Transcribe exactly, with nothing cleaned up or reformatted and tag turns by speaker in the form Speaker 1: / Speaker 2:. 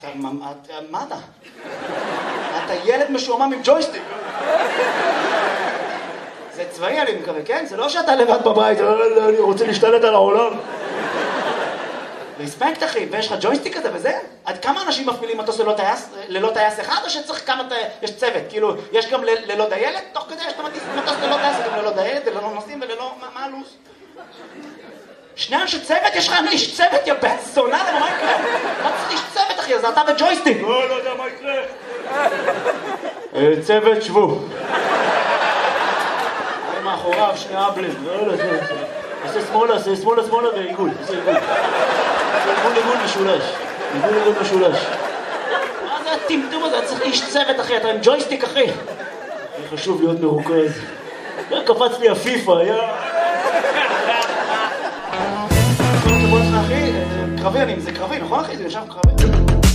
Speaker 1: מה אתה? אתה ילד משועמם עם ג'ויסטיק. זה צבאי אני מקווה, כן? זה לא שאתה לבד בבית, אני רוצה להשתלט על העולם. רספקט אחי, ויש לך ג'ויסטיק כזה וזה? עד כמה אנשים מפעילים מטוס ללא טייס אחד, או שצריך כמה טייס, יש צוות, כאילו, יש גם ללא דיילת? תוך כדי יש מטוס ללא טייס, גם ללא דיילת, ללא נוסעים וללא, מה הלו"ז? שני אנשי צוות? יש לך איש צוות, יא בן זונה, למה מה יקרה? מה צריך איש צוות אחי, אז אתה וג'ויסטיק. לא, לא יודע מה יקרה. צוות, שבו. אני מאחוריו, שני אבלים. לא, לא, זה, זה. עושה שמאלה, עושה שמאלה, שמאלה ועיגול. עושה עיגול. עיגול, עיגול משולש. עיגול, עיגול משולש. מה זה הטמטום הזה? צריך איש צוות אחי, אתה עם ג'ויסטיק אחי. חשוב להיות מרוכז. קפץ לי הפיפה, יא. אחי, קרבי אני, זה קרבי, נכון אחי? זה יושב קרבי.